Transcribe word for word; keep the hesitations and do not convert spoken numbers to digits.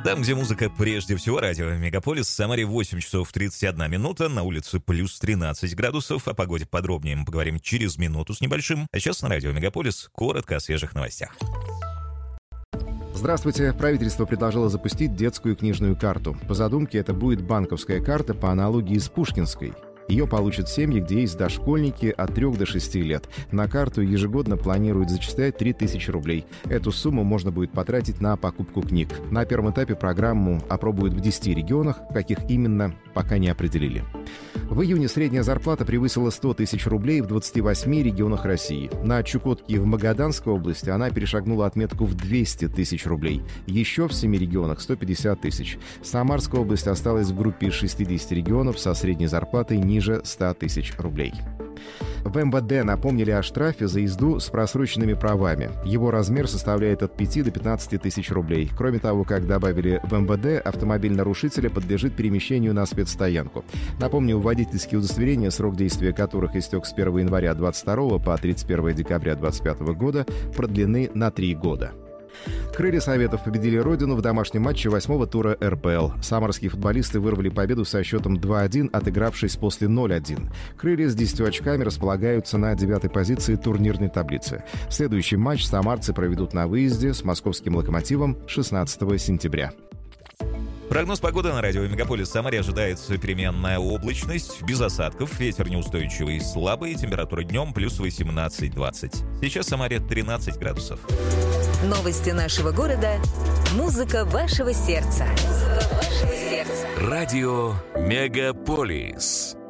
Там, где музыка прежде всего, радио Мегаполис. В Самаре восемь часов тридцать одна минута, на улице плюс тринадцать градусов. О погоде подробнее мы поговорим через минуту с небольшим. А сейчас на радио Мегаполис коротко о свежих новостях. Здравствуйте. Правительство предложило запустить детскую книжную карту. По задумке, это будет банковская карта по аналогии с пушкинской. Ее получат семьи, где есть дошкольники от трёх до шести лет. На карту ежегодно планируют зачислять три тысячи рублей. Эту сумму можно будет потратить на покупку книг. На первом этапе программу опробуют в десяти регионах, в каких именно, пока не определили. В июне средняя зарплата превысила сто тысяч рублей в двадцати восьми регионах России. На Чукотке и в Магаданской области она перешагнула отметку в двести тысяч рублей. Еще в семи регионах сто пятьдесят тысяч. Самарская область осталась в группе шестидесяти регионов со средней зарплатой ниже ста тысяч рублей. В эм вэ дэ напомнили о штрафе за езду с просроченными правами. Его размер составляет от пяти до пятнадцати тысяч рублей. Кроме того, как добавили в эм вэ дэ, автомобиль нарушителя подлежит перемещению на спецстоянку. Напомню, водительские удостоверения, срок действия которых истек с первого января двадцать второго по тридцать первое декабря двадцать пятого года, продлены на три года. Крылья Советов победили Родину в домашнем матче восьмого тура эр пэ эл. Самарские футболисты вырвали победу со счетом два один, отыгравшись после ноль один. Крылья с десятью очками располагаются на девятой позиции турнирной таблицы. Следующий матч самарцы проведут на выезде с московским «Локомотивом» шестнадцатого сентября. Прогноз погоды на радио Мегаполис. В Самаре ожидается переменная облачность, без осадков, ветер неустойчивый, слабый, температура днем плюс восемнадцать-двадцать. Сейчас в Самаре тринадцать градусов. Новости нашего города. Музыка вашего сердца. Музыка вашего сердца. Радио Мегаполис.